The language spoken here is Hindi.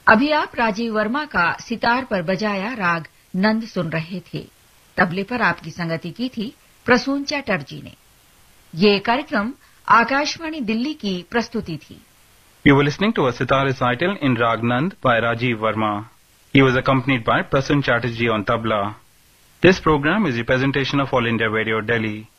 अभी आप राजीव वर्मा का सितार पर बजाया राग नंद सुन रहे थे। तबले पर आपकी संगति की थी प्रसून चैटर्जी ने। ये कार्यक्रम आकाशवाणी दिल्ली की प्रस्तुति थी। You were listening to a sitar recital in Rag Nand by Rajiv Verma. He was accompanied by Prasun Chatterjee on tabla. This program is a presentation of All India Radio, Delhi.